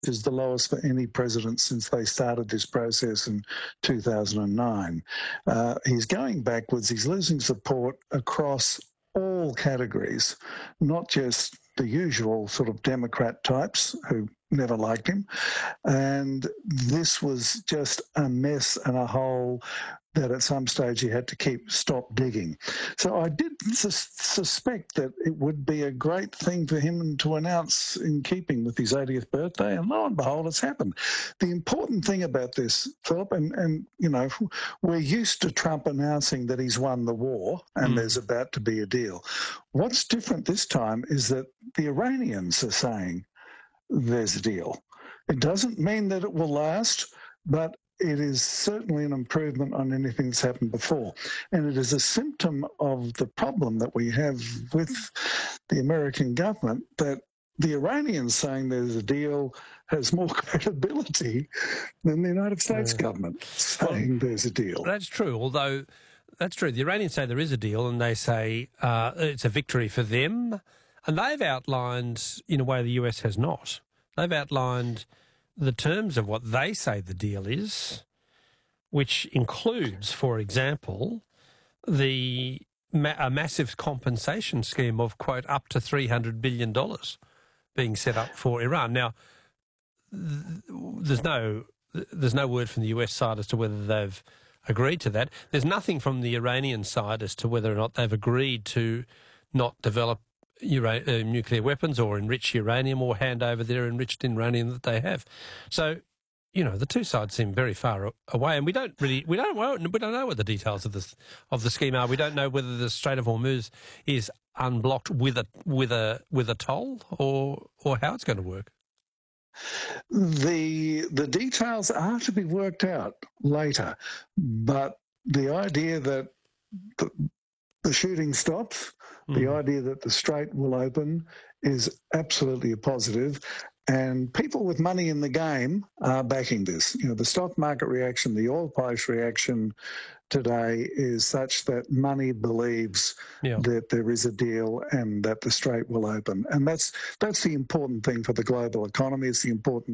is the lowest for any president since they started this process in 2009. He's going backwards. He's losing support across all categories, not just the usual sort of Democrat types who never liked him. And this was just a mess and a hole that at some stage he had to stop digging. So I did suspect that it would be a great thing for him to announce in keeping with his 80th birthday, and lo and behold, it's happened. The important thing about this, Philip, and you know, we're used to Trump announcing that he's won the war and there's about to be a deal. What's different this time is that the Iranians are saying there's a deal. It doesn't mean that it will last, but it is certainly an improvement on anything that's happened before. And it is a symptom of the problem that we have with the American government, that the Iranians saying there's a deal has more credibility than the United States government saying there's a deal. That's true, although that's true. The Iranians say there is a deal and they say it's a victory for them. And they've outlined, in a way the US has not, they've outlined the terms of what they say the deal is, which includes, for example, a massive compensation scheme of, quote, up to $300 billion being set up for Iran. Now, there's no word from the US side as to whether they've agreed to that. There's nothing from the Iranian side as to whether or not they've agreed to not develop nuclear weapons or enrich uranium or hand over their enriched uranium that they have. So, the two sides seem very far away, and we don't know what the details of the scheme are. We don't know whether the Strait of Hormuz is unblocked with a toll or how it's going to work. The details are to be worked out later, but the idea that the shooting stops, the idea that the strait will open is absolutely a positive, and people with money in the game are backing this. The stock market reaction, the oil price reaction today is such that money believes that there is a deal and that the strait will open. And that's the important thing for the global economy. It's the important